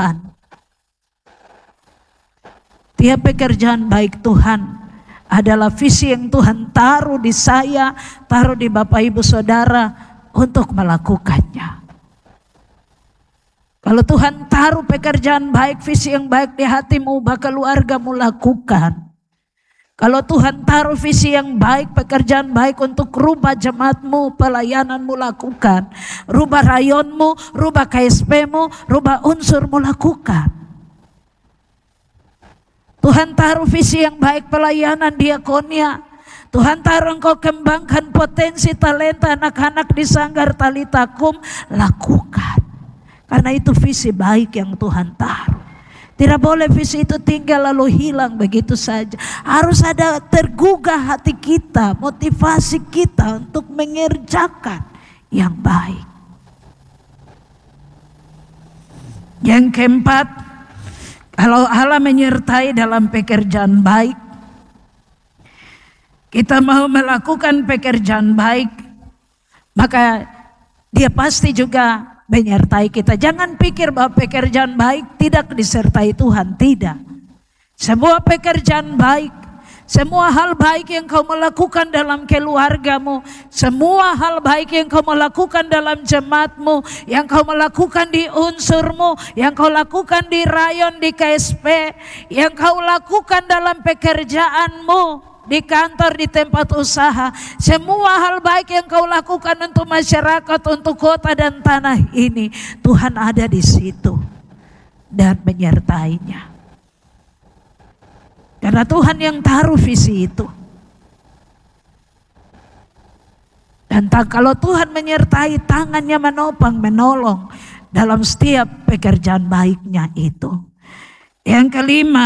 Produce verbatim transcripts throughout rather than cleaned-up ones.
Tuhan. Tiap pekerjaan baik Tuhan adalah visi yang Tuhan taruh di saya, taruh di Bapak Ibu Saudara untuk melakukannya. Kalau Tuhan taruh pekerjaan baik, visi yang baik di hatimu, bahkan keluargamu lakukan. Kalau Tuhan taruh visi yang baik, pekerjaan baik untuk rubah jemaatmu, pelayananmu lakukan. Rubah rayonmu, rubah K S P-mu, rubah unsurmu lakukan. Tuhan taruh visi yang baik pelayanan diakonia. Tuhan taruh engkau kembangkan potensi talenta anak-anak di Sanggar Talitakum, lakukan. Karena itu visi baik yang Tuhan taruh. Tidak boleh visi itu tinggal lalu hilang begitu saja. Harus ada tergugah hati kita, motivasi kita untuk mengerjakan yang baik. Yang keempat, kalau Allah menyertai dalam pekerjaan baik, kita mau melakukan pekerjaan baik, maka Dia pasti juga menyertai kita. Jangan pikir bahwa pekerjaan baik tidak disertai Tuhan. Tidak. Semua pekerjaan baik, semua hal baik yang kau melakukan dalam keluargamu, semua hal baik yang kau melakukan dalam jemaatmu, yang kau melakukan di unsurmu, yang kau lakukan di rayon, di K S P, yang kau lakukan dalam pekerjaanmu, di kantor, di tempat usaha, semua hal baik yang kau lakukan untuk masyarakat, untuk kota dan tanah ini, Tuhan ada di situ dan menyertainya. Karena Tuhan yang taruh visi itu. Dan kalau Tuhan menyertai, tangannya menopang, menolong dalam setiap pekerjaan baiknya itu. Yang kelima,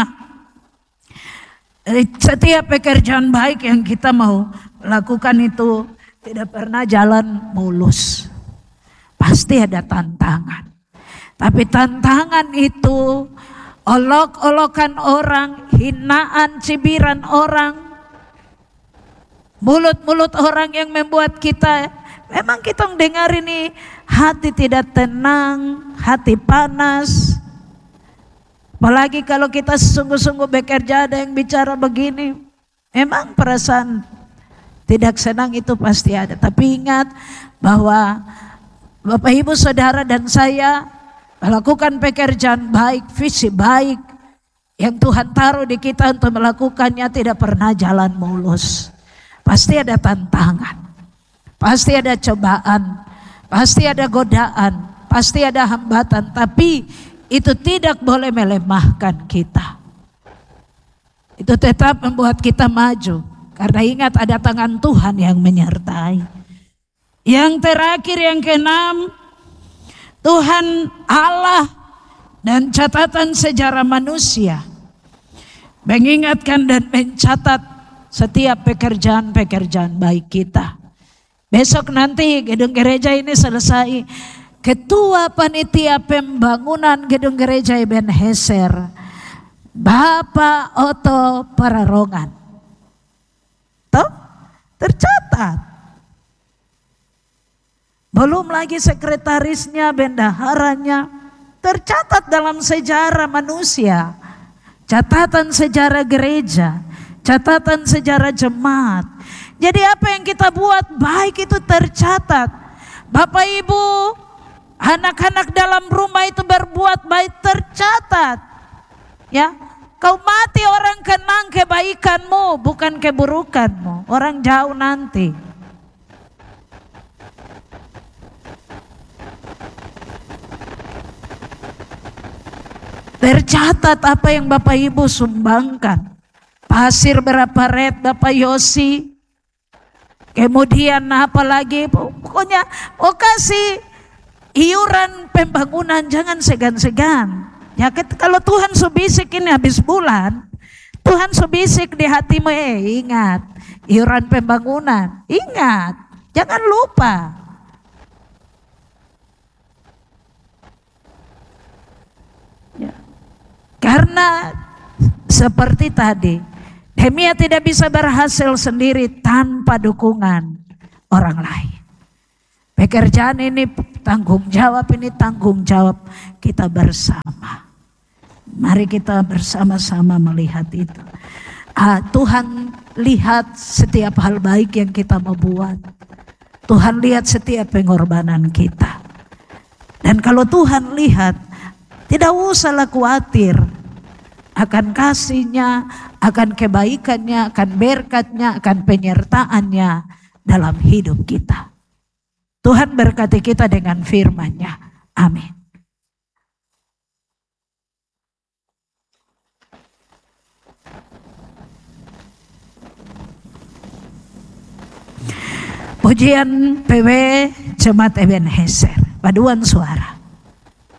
setiap pekerjaan baik yang kita mau lakukan itu tidak pernah jalan mulus. Pasti ada tantangan. Tapi tantangan itu, olok-olokan orang, hinaan, cibiran orang, mulut-mulut orang yang membuat kita, memang kita mendengar ini hati tidak tenang, hati panas. Apalagi kalau kita sungguh-sungguh bekerja ada yang bicara begini, memang perasaan tidak senang itu pasti ada. Tapi ingat bahwa Bapak Ibu Saudara dan saya melakukan pekerjaan baik, visi baik yang Tuhan taruh di kita untuk melakukannya tidak pernah jalan mulus. Pasti ada tantangan, pasti ada cobaan, pasti ada godaan, pasti ada hambatan. Tapi itu tidak boleh melemahkan kita. Itu tetap membuat kita maju. Karena ingat ada tangan Tuhan yang menyertai. Yang terakhir, yang keenam, Tuhan Allah dan catatan sejarah manusia mengingatkan dan mencatat setiap pekerjaan-pekerjaan baik kita. Besok nanti gedung gereja ini selesai, Ketua Panitia Pembangunan Gedung Gereja Ebenezer, Bapak Otto Pararongan. Tuh, tercatat. Belum lagi sekretarisnya, bendaharanya, tercatat dalam sejarah manusia. Catatan sejarah gereja, catatan sejarah jemaat. Jadi apa yang kita buat baik itu tercatat. Bapak Ibu, anak-anak dalam rumah itu berbuat baik tercatat. Ya, kau mati orang kenang kebaikanmu, bukan keburukanmu. Orang jauh nanti. Tercatat apa yang Bapak Ibu sumbangkan. Pasir berapa red Bapak Yosi. Kemudian apa lagi, pokoknya oh kasih iuran pembangunan, jangan segan-segan. Ya kalau Tuhan subisik ini habis bulan, Tuhan subisik di hatimu, eh ingat iuran pembangunan, ingat, jangan lupa. Ya. Karena seperti tadi, Nehemia tidak bisa berhasil sendiri tanpa dukungan orang lain. Pekerjaan ini tanggung jawab, ini tanggung jawab kita bersama. Mari kita bersama-sama melihat itu. Ah, Tuhan lihat setiap hal baik yang kita mau buat. Tuhan lihat setiap pengorbanan kita. Dan kalau Tuhan lihat, tidak usahlah khawatir akan kasih-Nya, akan kebaikannya, akan berkat-Nya, akan penyertaan-Nya dalam hidup kita. Tuhan berkati kita dengan firman-Nya. Amin. Pujian P W Jemaat Ebenezer, paduan suara.